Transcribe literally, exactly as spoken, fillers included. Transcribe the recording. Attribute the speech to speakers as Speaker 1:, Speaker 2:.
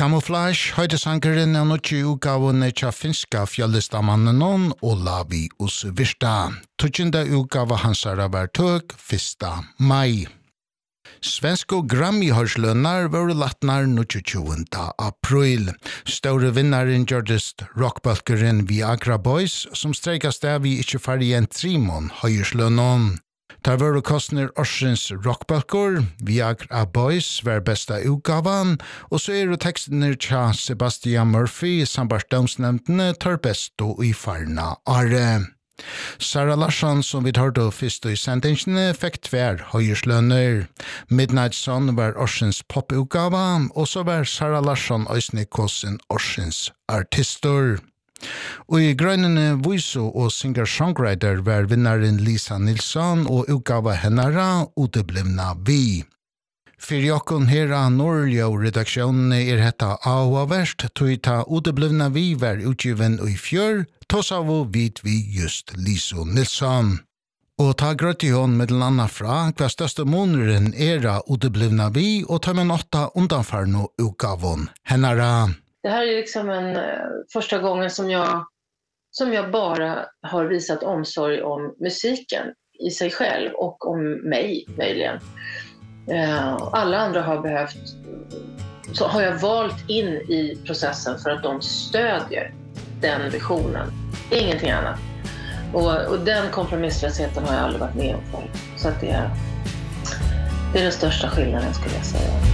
Speaker 1: Camouflage høyde sankeren og nødje utgavene tja finska fjallestamannen Olavi Osvirsta. Tutsjende utgave hansara var tøk fyrsta mai. Svensko Grammy-hørslønnar var latnar tjuende april. Store vinnaren gjørdest rockbalkeren Viagra Boys, som streikast av vi ikkje farri en trimon høyslønnon. Der var kostner årsens rockbalkor, Viagra Boys var besta utgavan, og så er tekstene tja Sebastian Murphy, sambart domsnevntene, tar besto i farna are. Sarah Larsson, som vi hørte først i sendingsene, fikk tver høyerslønner. Midnight Sun var årsens poputgava, og så var Sarah Larsson Øysnikåsen årsens artistor. Og i grønnene Voiso og singer-songwriter var vinnaren Lisa Nilsson og utgava hennara uteblivna vi. For jokken her av Norrljø-redaksjonene er hetta avhverst, tog ta uteblivna vi var utgiven i fjør, tås av og vidt vi just Lisa Nilsson. Og ta grøtt i hånd med landa fra hva største måneren er av uteblivna vi, og ta med åtta undanfarno utgavon hennara.
Speaker 2: Det här är liksom en första gången som jag som jag bara har visat omsorg om musiken i sig själv och om mig möjligen. Eh, alla andra har behövt så har jag valt in i processen för att de stödjer den visionen. Ingenting annat. Och och den kompromisslösheten har jag aldrig varit med om förut. Så att det är det är den största skillnaden skulle jag säga.